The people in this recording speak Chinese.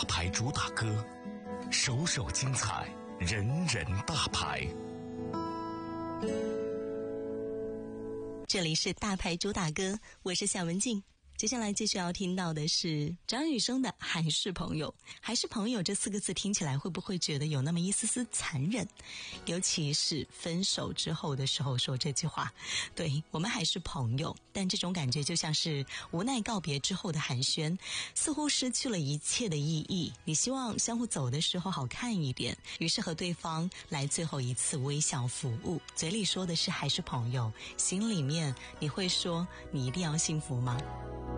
牌主打歌，首首精彩，人人大牌。 这里是大牌主打歌，我是夏文静。接下来继续要听到的是张雨生的《还是朋友》。还是朋友这4个字听起来会不会觉得有那么一丝丝残忍？尤其是分手之后的时候说这句话，对，我们还是朋友，但这种感觉就像是无奈告别之后的寒暄，似乎失去了一切的意义。你希望相互走的时候好看一点，于是和对方来最后一次微笑服务，嘴里说的是还是朋友，心里面你会说你一定要幸福吗？